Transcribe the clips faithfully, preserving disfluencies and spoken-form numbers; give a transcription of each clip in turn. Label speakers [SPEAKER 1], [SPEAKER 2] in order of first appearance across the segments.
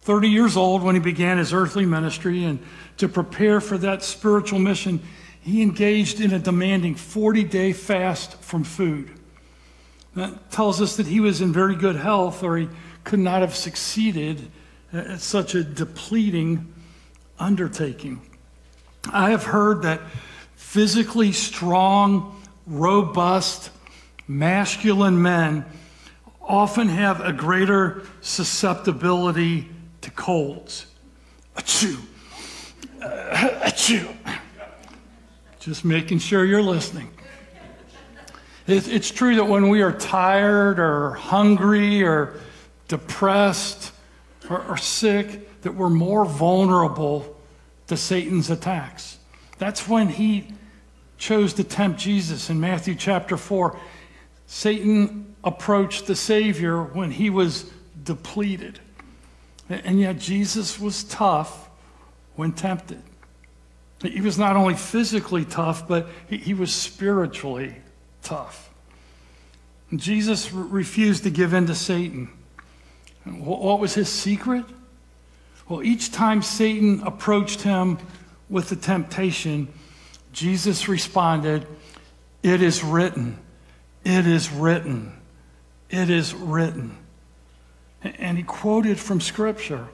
[SPEAKER 1] thirty years old when he began his earthly ministry, and to prepare for that spiritual mission, he engaged in a demanding forty-day fast from food. That tells us that he was in very good health, or he could not have succeeded at such a depleting undertaking. I have heard that physically strong, robust, masculine men often have a greater susceptibility to colds. Achoo. Uh, achoo. Just making sure you're listening. It, it's true that when we are tired or hungry or depressed or, or sick, that we're more vulnerable to Satan's attacks. That's when he chose to tempt Jesus in Matthew chapter four. Satan approached the Savior when he was depleted. And yet Jesus was tough when tempted. He was not only physically tough, but he, he was spiritually tough. And Jesus re- refused to give in to Satan. What, what was his secret? Well, each time Satan approached him with the temptation, Jesus responded, "It is written, it is written, it is written." And he quoted from Scripture.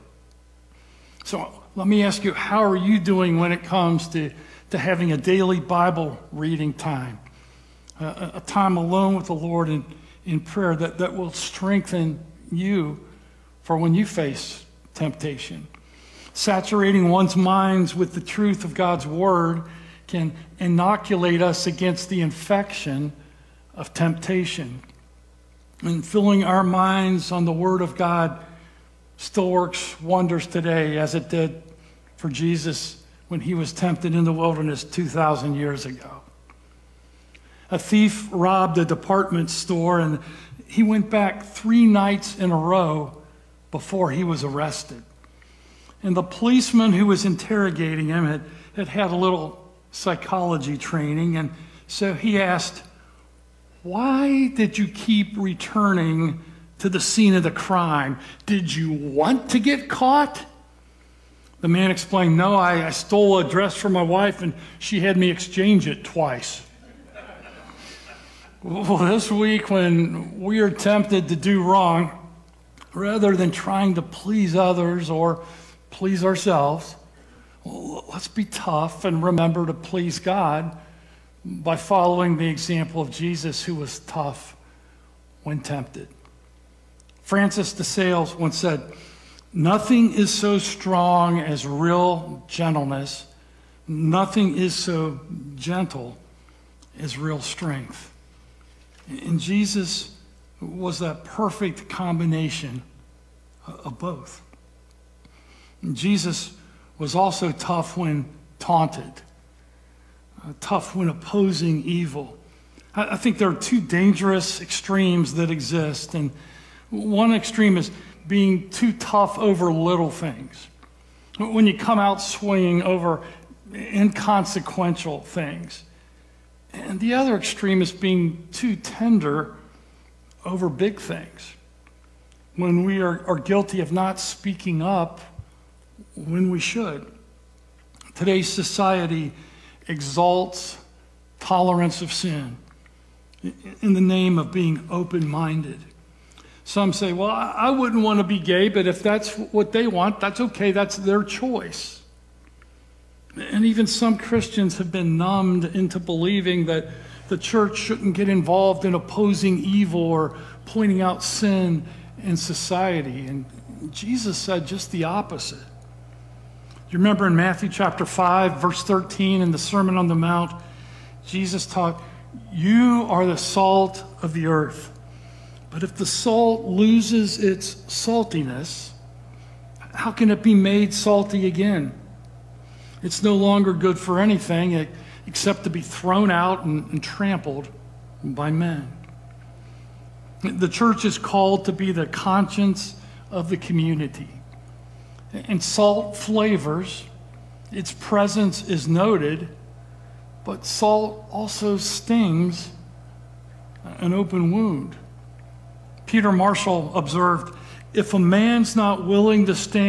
[SPEAKER 1] So let me ask you, how are you doing when it comes to, to having a daily Bible reading time? A, a time alone with the Lord in, in prayer that, that will strengthen you for when you face temptation. Saturating one's minds with the truth of God's Word can inoculate us against the infection of temptation. And filling our minds on the Word of God still works wonders today, as it did for Jesus when he was tempted in the wilderness two thousand years ago. A thief robbed a department store, and he went back three nights in a row before he was arrested. And the policeman who was interrogating him had, had had a little psychology training, and so he asked, "Why did you keep returning to the scene of the crime? Did you want to get caught?" The man explained, "No, I, I stole a dress from my wife, and she had me exchange it twice." Well, this week when we are tempted to do wrong, rather than trying to please others or please ourselves, well, let's be tough and remember to please God by following the example of Jesus, who was tough when tempted. Francis de Sales once said, "Nothing is so strong as real gentleness. Nothing is so gentle as real strength." And Jesus was that perfect combination of both. And Jesus was also tough when taunted. Uh, tough when opposing evil. I, I think there are two dangerous extremes that exist, and one extreme is being too tough over little things. When you come out swinging over inconsequential things. And the other extreme is being too tender over big things. When we are, are guilty of not speaking up when we should. Today's society exalts tolerance of sin in the name of being open-minded. Some say, "Well, I wouldn't want to be gay, but if that's what they want, that's okay, that's their choice." And even some Christians have been numbed into believing that the church shouldn't get involved in opposing evil or pointing out sin in society. And Jesus said just the opposite. You remember in Matthew chapter five, verse thirteen, in the Sermon on the Mount, Jesus taught, "You are the salt of the earth. But if the salt loses its saltiness, how can it be made salty again? It's no longer good for anything except to be thrown out and, and trampled by men." The church is called to be the conscience of the community. And salt flavors, its presence is noted, but salt also stings an open wound. Peter Marshall observed, "If a man's not willing to stand